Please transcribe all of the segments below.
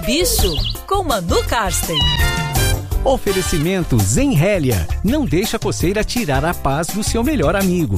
Bicho, com Manu Karsten. Oferecimento Zenrélia. Não deixa a coceira tirar a paz do seu melhor amigo.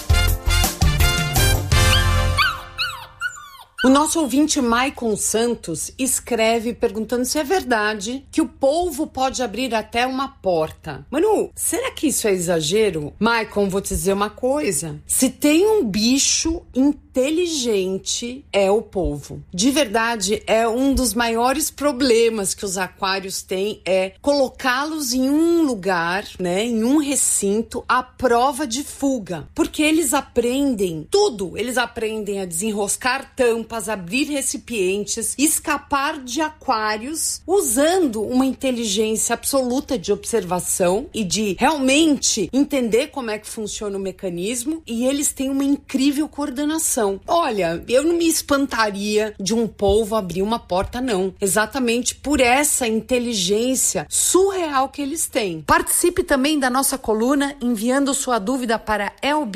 O nosso ouvinte Maicon Santos escreve perguntando se é verdade que o polvo pode abrir até uma porta. Manu, será que isso é exagero? Maicon, vou te dizer uma coisa. Se tem um bicho inteligente, é o polvo. De verdade, é um dos maiores problemas que os aquários têm, é colocá-los em um lugar, né, em um recinto, à prova de fuga. Porque eles aprendem tudo. Eles aprendem a desenroscar tampas, abrir recipientes, escapar de aquários, usando uma inteligência absoluta de observação e de realmente entender como é que funciona o mecanismo, e eles têm uma incrível coordenação. Olha, eu não me espantaria de um polvo abrir uma porta, não. Exatamente por essa inteligência surreal que eles têm. Participe também da nossa coluna enviando sua dúvida para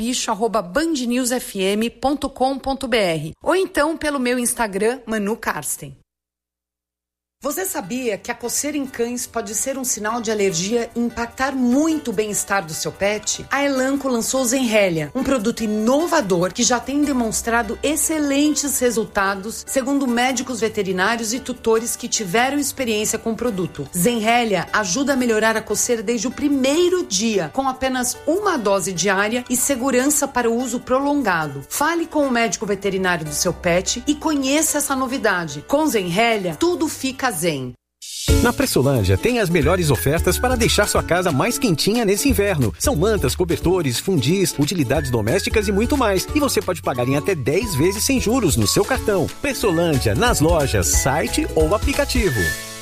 elbicho@bandnewsfm.com.br ou então pelo meu Instagram, Manu Karsten. Você sabia que a coceira em cães pode ser um sinal de alergia e impactar muito o bem-estar do seu pet? A Elanco lançou o Zenrélia, um produto inovador que já tem demonstrado excelentes resultados, segundo médicos veterinários e tutores que tiveram experiência com o produto. Zenrélia ajuda a melhorar a coceira desde o primeiro dia, com apenas uma dose diária e segurança para o uso prolongado. Fale com o médico veterinário do seu pet e conheça essa novidade. Com Zenrélia, tudo fica zen. Na Pressolândia tem as melhores ofertas para deixar sua casa mais quentinha nesse inverno. São mantas, cobertores, fundis, utilidades domésticas e muito mais. E você pode pagar em até 10 vezes sem juros no seu cartão. Pressolândia, nas lojas, site ou aplicativo.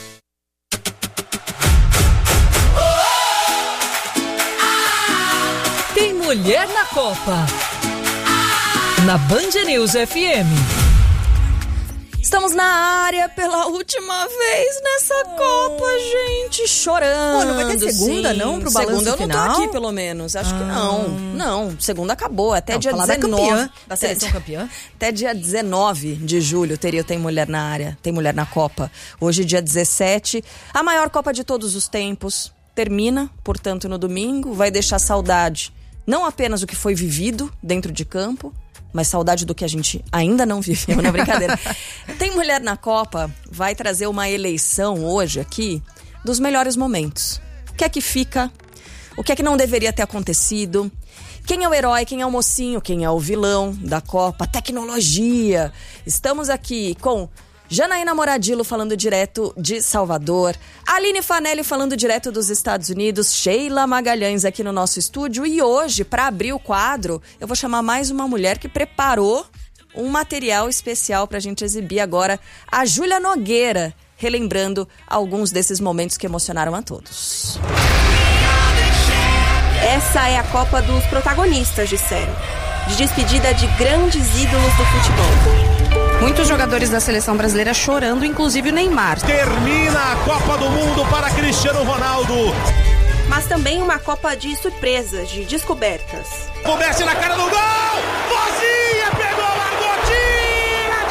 Tem mulher na Copa. Na Band News FM. Estamos na área pela última vez nessa Copa, gente, chorando. Pô, não vai ter segunda, sim, não, pro balanço segunda final? Eu não tô aqui, pelo menos, acho que não. Não, segunda acabou, até dia 19. Da seleção campeã. Até dia 19 de julho Tem mulher na área, tem mulher na Copa. Hoje, dia 17, a maior Copa de todos os tempos. Termina, portanto, no domingo, vai deixar saudade, não apenas do que foi vivido dentro de campo, mas saudade do que a gente ainda não viveu, não é brincadeira. Tem mulher na Copa, vai trazer uma eleição hoje aqui dos melhores momentos. O que é que fica? O que é que não deveria ter acontecido? Quem é o herói, quem é o mocinho, quem é o vilão da Copa? Tecnologia. Estamos aqui com Janaína Moradillo falando direto de Salvador, Aline Fanelli falando direto dos Estados Unidos, Sheila Magalhães aqui no nosso estúdio. E hoje, para abrir o quadro, eu vou chamar mais uma mulher que preparou um material especial para a gente exibir agora, a Júlia Nogueira, relembrando alguns desses momentos que emocionaram a todos. Essa é a Copa dos protagonistas, disseram, de despedida de grandes ídolos do futebol. Muitos jogadores da seleção brasileira chorando, inclusive o Neymar. Termina a Copa do Mundo para Cristiano Ronaldo. Mas também uma Copa de surpresas, de descobertas. O Messi na cara do gol! Vozinha pegou, largou, tira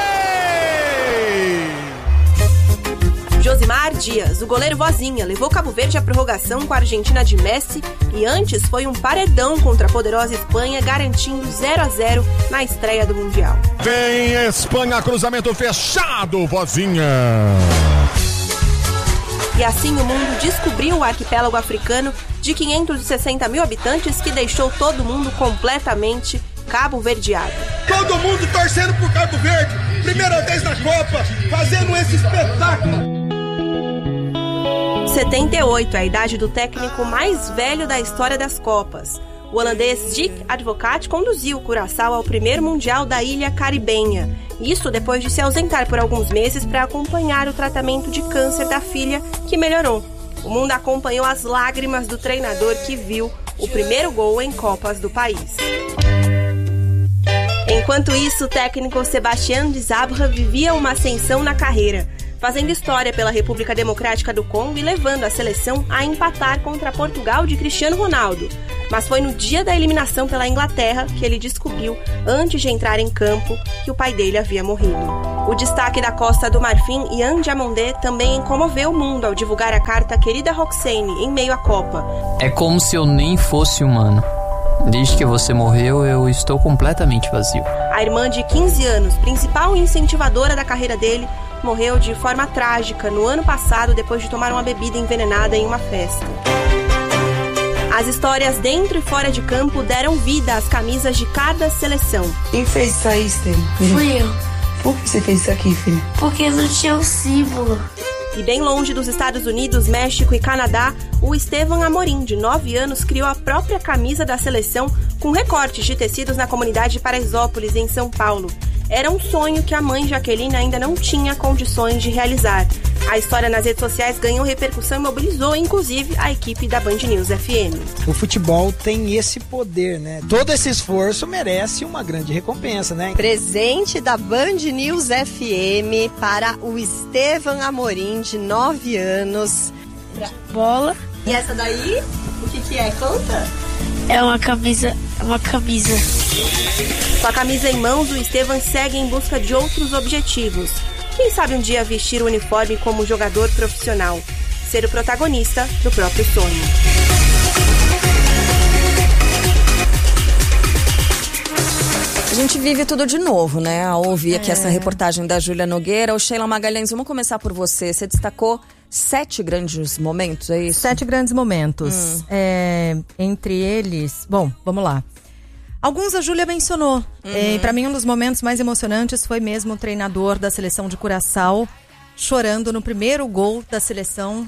de Ney! Josimar Dias, o goleiro Vozinha, levou Cabo Verde à prorrogação com a Argentina de Messi e antes foi um paredão contra a poderosa Espanha, garantindo 0-0 na estreia do Mundial. Vem Espanha, cruzamento fechado, Vozinha! E assim o mundo descobriu o arquipélago africano de 560 mil habitantes que deixou todo mundo completamente cabo-verdeado. Todo mundo torcendo por Cabo Verde, primeira vez na Copa, fazendo esse espetáculo. 78 é a idade do técnico mais velho da história das Copas. O holandês Dick Advocaat conduziu o Curaçao ao primeiro Mundial da ilha caribenha. Isso depois de se ausentar por alguns meses para acompanhar o tratamento de câncer da filha, que melhorou. O mundo acompanhou as lágrimas do treinador que viu o primeiro gol em Copas do país. Enquanto isso, o técnico Sebastián de Zabra vivia uma ascensão na carreira. fazendo história pela República Democrática do Congo e levando a seleção a empatar contra Portugal de Cristiano Ronaldo. Mas foi no dia da eliminação pela Inglaterra que ele descobriu, antes de entrar em campo, que o pai dele havia morrido. O destaque da Costa do Marfim, Ian Diamandé, também comoveu o mundo ao divulgar a carta Querida Roxane em meio à Copa. É como se eu nem fosse humano. Desde que você morreu, eu estou completamente vazio. A irmã de 15 anos, principal incentivadora da carreira dele, morreu de forma trágica no ano passado depois de tomar uma bebida envenenada em uma festa. As histórias dentro e fora de campo deram vida às camisas de cada seleção. Quem fez isso aí, Esther? Fui eu. Por que você fez isso aqui, filha? Porque não tinha o símbolo. E bem longe dos Estados Unidos, México e Canadá, o Estevan Amorim, de 9 anos, criou a própria camisa da seleção com recortes de tecidos na comunidade de Paraisópolis, em São Paulo. Era um sonho que a mãe Jaqueline ainda não tinha condições de realizar. A história nas redes sociais ganhou repercussão e mobilizou, inclusive, a equipe da Band News FM. O futebol tem esse poder, né? Todo esse esforço merece uma grande recompensa, né? Presente da Band News FM para o Estevan Amorim, de 9 anos. Bola. E essa daí? O que é? Conta. É uma camisa. Com a camisa em mãos, o Estevan segue em busca de outros objetivos. Quem sabe um dia vestir o uniforme como jogador profissional, ser o protagonista do próprio sonho. A gente vive tudo de novo, né? Ao ouvir aqui essa reportagem da Júlia Nogueira. O Sheila Magalhães, vamos começar por você. Você destacou 7 grandes momentos, é isso? 7 grandes momentos. Entre eles... Bom, vamos lá. Alguns a Júlia mencionou. Para mim, um dos momentos mais emocionantes foi mesmo o treinador da seleção de Curaçao chorando no primeiro gol da seleção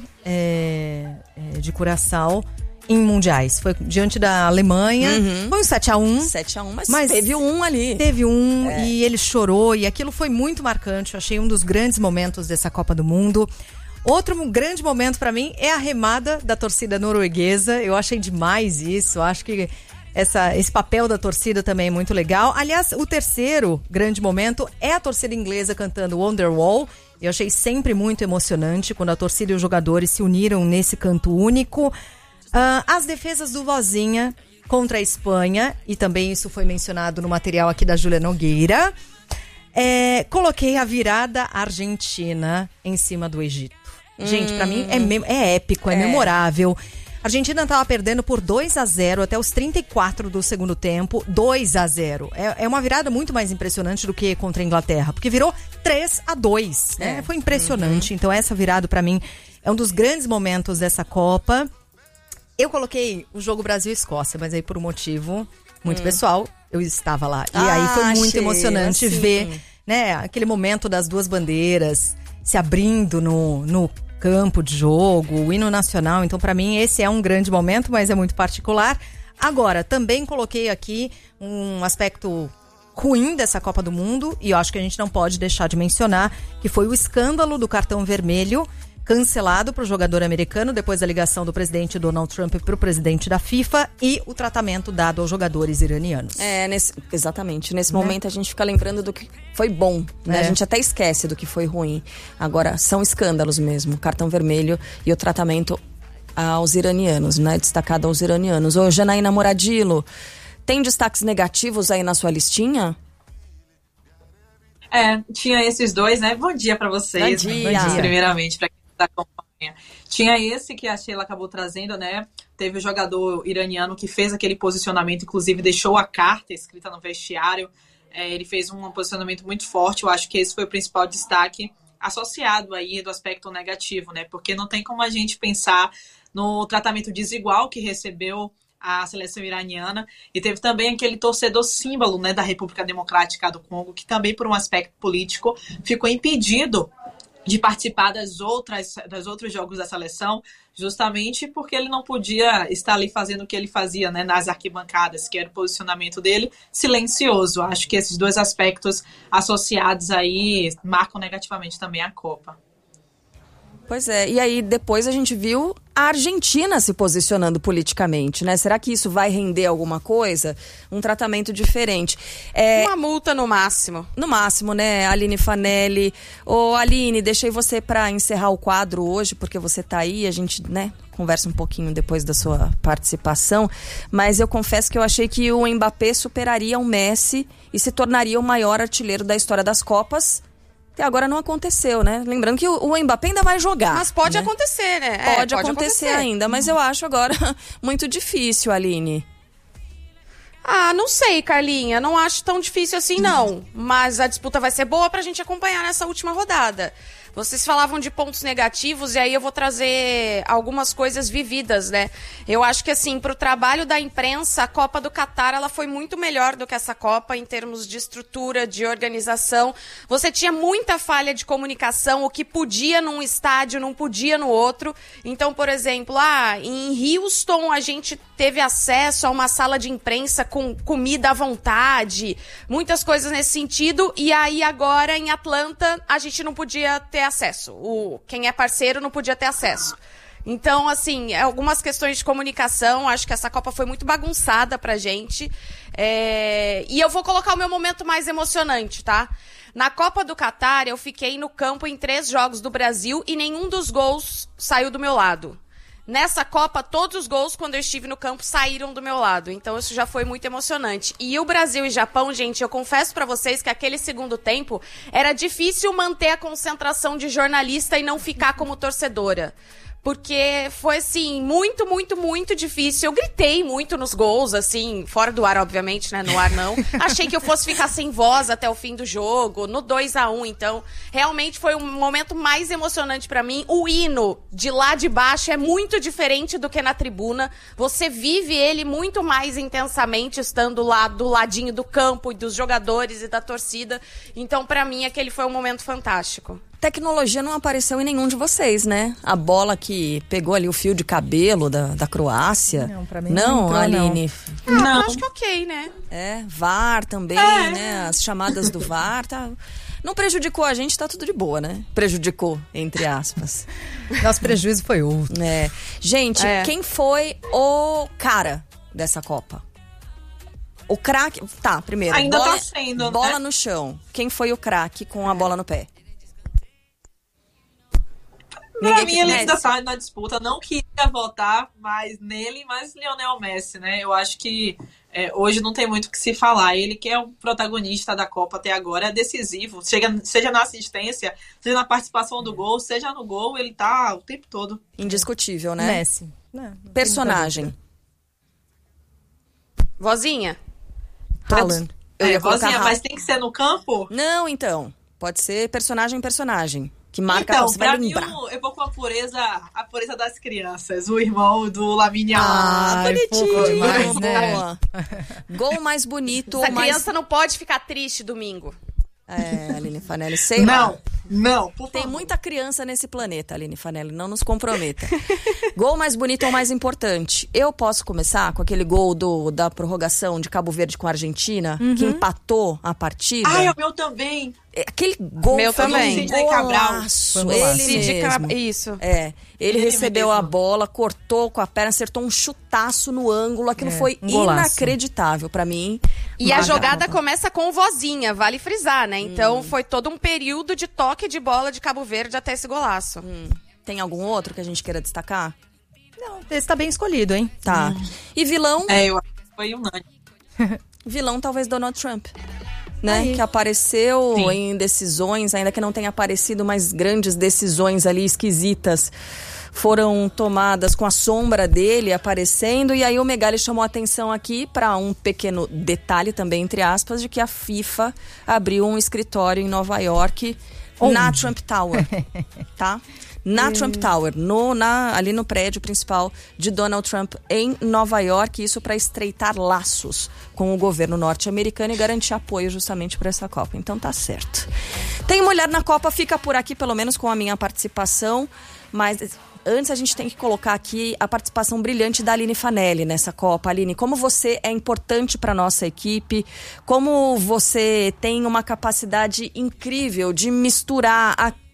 de Curaçao em mundiais. Foi diante da Alemanha. Foi um 7-1. 7-1, mas teve um ali. Teve um e ele chorou. E aquilo foi muito marcante. Eu achei um dos grandes momentos dessa Copa do Mundo. Outro grande momento para mim é a remada da torcida norueguesa. Eu achei demais isso. Eu acho que esse papel da torcida também é muito legal. Aliás, o terceiro grande momento é a torcida inglesa cantando Wonderwall. Eu achei sempre muito emocionante quando a torcida e os jogadores se uniram nesse canto único. As defesas do Vozinha contra a Espanha, e também isso foi mencionado no material aqui da Júlia Nogueira. Coloquei a virada argentina em cima do Egito. Gente, pra mim é épico, é memorável. A Argentina estava perdendo por 2-0 até os 34 do segundo tempo, 2-0. É uma virada muito mais impressionante do que contra a Inglaterra, porque virou 3-2. Foi impressionante. Então essa virada pra mim é um dos grandes momentos dessa Copa. Eu coloquei o jogo Brasil-Escócia, mas aí por um motivo muito pessoal, eu estava lá. E aí foi muito emocionante ver, né, aquele momento das duas bandeiras se abrindo no campo de jogo, o hino nacional. Então, para mim, esse é um grande momento, mas é muito particular. Agora, também coloquei aqui um aspecto ruim dessa Copa do Mundo, e eu acho que a gente não pode deixar de mencionar, que foi o escândalo do cartão vermelho cancelado para o jogador americano depois da ligação do presidente Donald Trump para o presidente da FIFA e o tratamento dado aos jogadores iranianos. Exatamente. Nesse momento a gente fica lembrando do que foi bom, né? A gente até esquece do que foi ruim. Agora, são escândalos mesmo. Cartão vermelho e o tratamento aos iranianos, né? Destacado aos iranianos. Ô, Janaína Moradillo, tem destaques negativos aí na sua listinha? Tinha esses dois, né? Bom dia pra vocês. Bom dia. Primeiramente, pra quem tá acompanhando. Tinha esse que a Sheila acabou trazendo, né? Teve o jogador iraniano que fez aquele posicionamento, inclusive deixou a carta escrita no vestiário. Ele fez um posicionamento muito forte. Eu acho que esse foi o principal destaque associado aí do aspecto negativo, né? Porque não tem como a gente pensar no tratamento desigual que recebeu a seleção iraniana, e teve também aquele torcedor símbolo, né, da República Democrática do Congo, que também por um aspecto político ficou impedido de participar dos outros jogos da seleção, justamente porque ele não podia estar ali fazendo o que ele fazia, né, nas arquibancadas, que era o posicionamento dele silencioso. Acho que esses dois aspectos associados aí marcam negativamente também a Copa. Pois é, e aí depois a gente viu a Argentina se posicionando politicamente, né? Será que isso vai render alguma coisa? Um tratamento diferente. Uma multa no máximo. No máximo, né, Aline Fanelli? Ô, Aline, deixei você para encerrar o quadro hoje, porque você tá aí, a gente, né, conversa um pouquinho depois da sua participação, mas eu confesso que eu achei que o Mbappé superaria o Messi e se tornaria o maior artilheiro da história das Copas. Até agora não aconteceu, né? Lembrando que o Mbappé ainda vai jogar. Mas pode acontecer, né? Pode acontecer ainda, mas eu acho agora muito difícil, Aline. Não sei, Carlinha. Não acho tão difícil assim, não. Mas a disputa vai ser boa pra gente acompanhar nessa última rodada. Vocês falavam de pontos negativos e aí eu vou trazer algumas coisas vividas, né? Eu acho que, assim, pro trabalho da imprensa, a Copa do Catar, ela foi muito melhor do que essa Copa em termos de estrutura, de organização. Você tinha muita falha de comunicação, o que podia num estádio, não podia no outro. Então, por exemplo, em Houston a gente teve acesso a uma sala de imprensa com comida à vontade, muitas coisas nesse sentido, e aí agora em Atlanta a gente não podia ter acesso. Quem é parceiro não podia ter acesso. Então, assim, algumas questões de comunicação, acho que essa Copa foi muito bagunçada pra gente. E eu vou colocar o meu momento mais emocionante, tá? Na Copa do Catar, eu fiquei no campo em 3 jogos do Brasil e nenhum dos gols saiu do meu lado. Nessa Copa, todos os gols, quando eu estive no campo, saíram do meu lado. Então, isso já foi muito emocionante. E o Brasil e Japão, gente, eu confesso pra vocês que aquele segundo tempo era difícil manter a concentração de jornalista e não ficar como torcedora. Porque foi, assim, muito, muito, muito difícil. Eu gritei muito nos gols, assim, fora do ar, obviamente, né? No ar, não. Achei que eu fosse ficar sem voz até o fim do jogo, no 2-1. Então, realmente foi um momento mais emocionante pra mim. O hino de lá de baixo é muito diferente do que na tribuna. Você vive ele muito mais intensamente estando lá do ladinho do campo e dos jogadores e da torcida. Então, pra mim, aquele foi um momento fantástico. Tecnologia não apareceu em nenhum de vocês, né? A bola que pegou ali o fio de cabelo da Croácia. Não, pra mim não entrou, Aline. Não. Acho que ok, né? VAR também, né? As chamadas do VAR, tá... Não prejudicou a gente, tá tudo de boa, né? Prejudicou, entre aspas. Nosso prejuízo foi outro. Gente, quem foi o cara dessa Copa? O craque... Tá, primeiro. Ainda bola, tá sendo, bola no chão. Quem foi o craque com a bola no pé? Pra mim, ele ainda tá na disputa. Não queria votar mais nele, mas Lionel Messi, né? Eu acho que hoje não tem muito o que se falar. Ele que é o protagonista da Copa até agora, é decisivo. Seja na assistência, seja na participação do gol, seja no gol, ele tá o tempo todo. Indiscutível, né? Messi. Personagem. Vozinha? Haaland. Vozinha, mas tem que ser no campo? Não, então. Pode ser personagem. Que marca, então, você vai pra mim, lembrar. eu vou com a pureza das crianças. O irmão do Lamine Yamal. Bonitinho. Demais, né? Gol mais bonito. Essa criança não pode ficar triste domingo. Aline Fanelli, sei lá. Não, por favor. Tem muita criança nesse planeta, Aline Fanelli, não nos comprometa. Gol mais bonito ou mais importante? Eu posso começar com aquele gol da prorrogação de Cabo Verde com a Argentina, que empatou a partida. O meu também. Aquele gol meu foi também. Um golaço. Ele mesmo. Isso. Ele recebeu a bola, cortou com a perna, acertou um chutaço no ângulo. Aquilo foi inacreditável pra mim. E a jogada começa com Vozinha, vale frisar, né? Então foi todo um período de toque de bola de Cabo Verde até esse golaço. Tem algum outro que a gente queira destacar? Não, esse tá bem escolhido, hein? Tá. E vilão? Eu acho que foi unânime. Vilão, talvez Donald Trump. Né? Que apareceu em decisões, ainda que não tenha aparecido, mas grandes decisões ali esquisitas foram tomadas com a sombra dele aparecendo. E aí o Megali chamou a atenção aqui para um pequeno detalhe também, entre aspas, de que a FIFA abriu um escritório em Nova York na Trump Tower, tá? Na Trump Tower, ali no prédio principal de Donald Trump em Nova York, isso para estreitar laços com o governo norte-americano e garantir apoio justamente para essa Copa. Então tá certo. Tem mulher na Copa, fica por aqui pelo menos com a minha participação, mas antes a gente tem que colocar aqui a participação brilhante da Aline Fanelli nessa Copa. Aline, como você é importante para nossa equipe, como você tem uma capacidade incrível de misturar a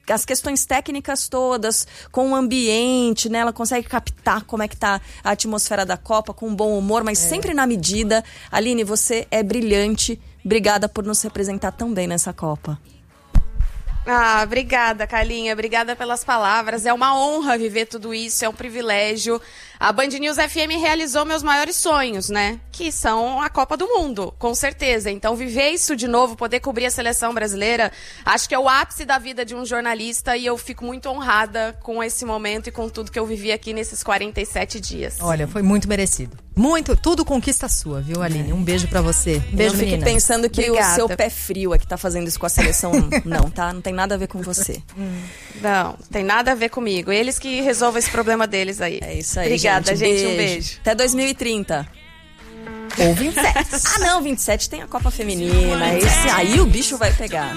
as questões técnicas todas, com o ambiente, né? Ela consegue captar como é que tá a atmosfera da Copa, com bom humor, mas sempre na medida. Aline, você é brilhante. Obrigada por nos representar tão bem nessa Copa. Ah, obrigada, Carlinha. Obrigada pelas palavras. É uma honra viver tudo isso, é um privilégio. A Band News FM realizou meus maiores sonhos, né? Que são a Copa do Mundo, com certeza. Então, viver isso de novo, poder cobrir a seleção brasileira, acho que é o ápice da vida de um jornalista e eu fico muito honrada com esse momento e com tudo que eu vivi aqui nesses 47 dias. Olha, foi muito merecido. Muito, tudo conquista sua, viu, Aline? Um beijo pra você. Beijo, eu fiquei pensando que Obrigada. O seu pé frio é que tá fazendo isso com a seleção. Não, tá? Não tem nada a ver com você. Não, tem nada a ver comigo. Eles que resolvam esse problema deles aí. É isso aí, Obrigada, gente. Beijo. Um beijo. Até 2030. Ou 27. Ah, não, 27 tem a Copa Feminina. Esse aí o bicho vai pegar.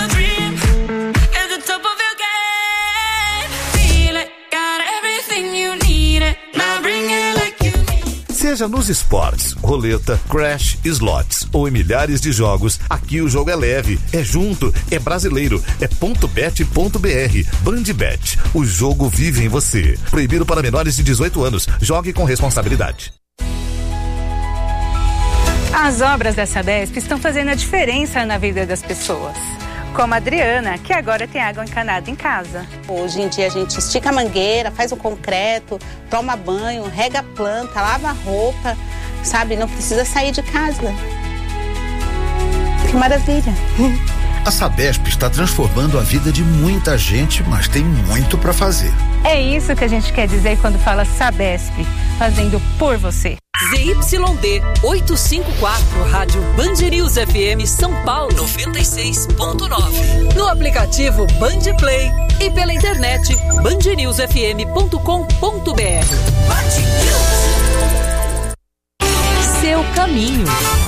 Seja nos esportes, roleta, crash, slots ou em milhares de jogos, aqui o jogo é leve, é junto, é brasileiro, é .bet.br. Bandbet, o jogo vive em você. Proibido para menores de 18 anos. Jogue com responsabilidade. As obras da Sabesp estão fazendo a diferença na vida das pessoas. Como a Adriana, que agora tem água encanada em casa. Hoje em dia a gente estica a mangueira, faz o concreto, toma banho, rega a planta, lava a roupa, sabe? Não precisa sair de casa. Que maravilha! A Sabesp está transformando a vida de muita gente, mas tem muito para fazer. É isso que a gente quer dizer quando fala Sabesp, fazendo por você. ZYD 854, Rádio Band News FM São Paulo 96.9. No aplicativo Band Play e pela internet bandnewsfm.com.br. Seu caminho.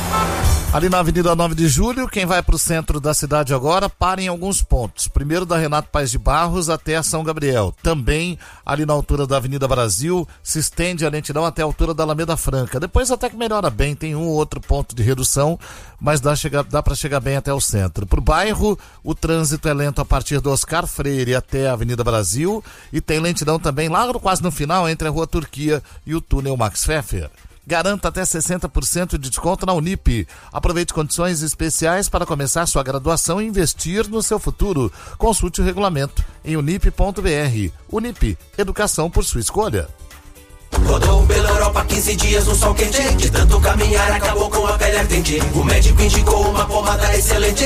Ali na Avenida 9 de Julho, quem vai para o centro da cidade agora, para em alguns pontos. Primeiro da Renato Paes de Barros até a São Gabriel. Também ali na altura da Avenida Brasil, se estende a lentidão até a altura da Alameda Franca. Depois até que melhora bem, tem um ou outro ponto de redução, mas dá para chegar bem até o centro. Para o bairro, o trânsito é lento a partir do Oscar Freire até a Avenida Brasil e tem lentidão também lá quase no final entre a Rua Turquia e o túnel Max Pfeffer. Garanta até 60% de desconto na Unip. Aproveite condições especiais para começar sua graduação e investir no seu futuro. Consulte o regulamento em unip.br. Unip, educação por sua escolha. Rodou pela Europa 15 dias no sol quente. De tanto caminhar acabou com a pele ardente. O médico indicou uma pomada excelente.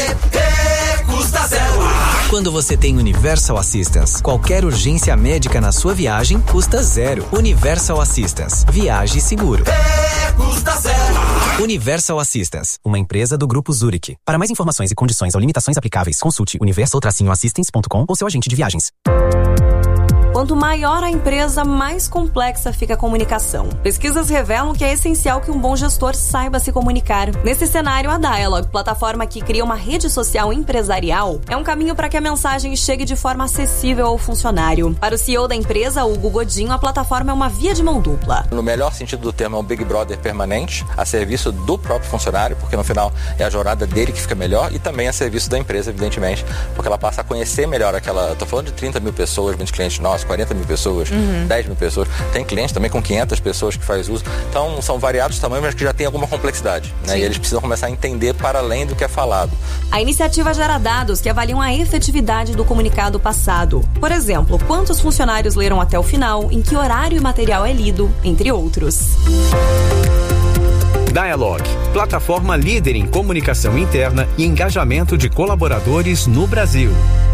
Custa zero. Quando você tem Universal Assistance, qualquer urgência médica na sua viagem custa zero. Universal Assistance. Viaje seguro. Custa zero. Universal Assistance, uma empresa do Grupo Zurich. Para mais informações e condições ou limitações aplicáveis, consulte universal-assistance.com ou seu agente de viagens. Quanto maior a empresa, mais complexa fica a comunicação. Pesquisas revelam que é essencial que um bom gestor saiba se comunicar. Nesse cenário, a Dialog, plataforma que cria uma rede social empresarial, é um caminho para que a mensagem chegue de forma acessível ao funcionário. Para o CEO da empresa, Hugo Godinho, a plataforma é uma via de mão dupla. No melhor sentido do termo, é um Big Brother permanente, a serviço do próprio funcionário, porque no final é a jornada dele que fica melhor, e também a serviço da empresa, evidentemente, porque ela passa a conhecer melhor aquela... Estou falando de 30 mil pessoas, 20 clientes nossos, 40 mil pessoas, 10 mil pessoas. Tem clientes também com 500 pessoas que faz uso. Então, são variados tamanhos, mas que já tem alguma complexidade, né? E eles precisam começar a entender para além do que é falado. A iniciativa gera dados que avaliam a efetividade do comunicado passado. Por exemplo, quantos funcionários leram até o final, em que horário e material é lido, entre outros. Dialog, plataforma líder em comunicação interna e engajamento de colaboradores no Brasil.